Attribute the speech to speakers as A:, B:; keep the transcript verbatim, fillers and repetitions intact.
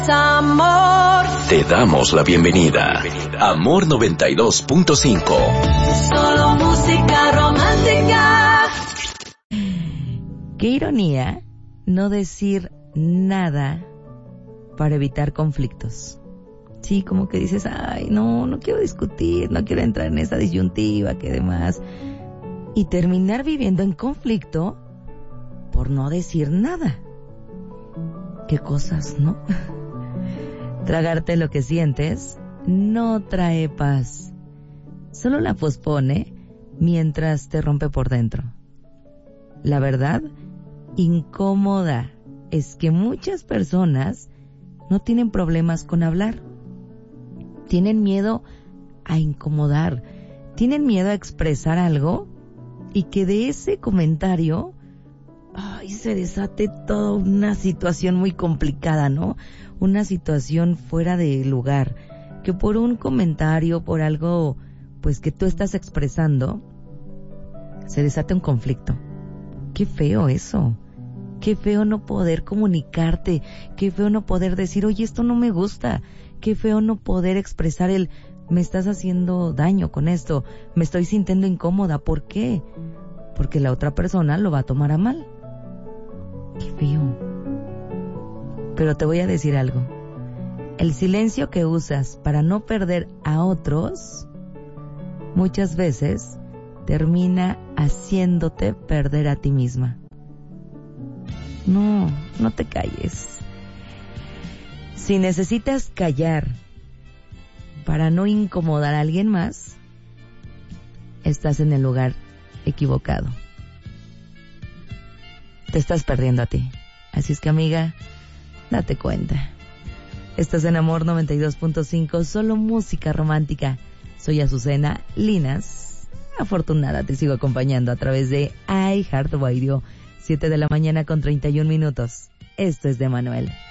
A: Amor.
B: Te damos la bienvenida. Amor noventa y dos punto cinco.
A: Solo música romántica.
C: Qué ironía no decir nada para evitar conflictos. Sí, como que dices, ay, no, no quiero discutir, no quiero entrar en esa disyuntiva, que demás. Y terminar viviendo en conflicto por no decir nada. Qué cosas, ¿no? Tragarte lo que sientes no trae paz. Solo la pospone mientras te rompe por dentro. La verdad incómoda es que muchas personas no tienen problemas con hablar. Tienen miedo a incomodar. Tienen miedo a expresar algo y que de ese comentario ay, se desate toda una situación muy complicada, ¿no? Una situación fuera de lugar. Que por un comentario, por algo pues que tú estás expresando, se desate un conflicto. Qué feo eso. Qué feo no poder comunicarte. Qué feo no poder decir, oye, esto no me gusta. Qué feo no poder expresar el, me estás haciendo daño con esto. Me estoy sintiendo incómoda. ¿Por qué? Porque la otra persona lo va a tomar a mal. Qué feo. Pero te voy a decir algo. El silencio que usas para no perder a otros, muchas veces termina haciéndote perder a ti misma. No, no te calles. Si necesitas callar para no incomodar a alguien más, estás en el lugar equivocado. Te estás perdiendo a ti. Así es que, amiga, date cuenta. Estás en Amor noventa y dos punto cinco, solo música romántica. Soy Azucena Linas. Afortunada, te sigo acompañando a través de iHeartRadio. siete de la mañana con treinta y un minutos. Esto es de Manuel.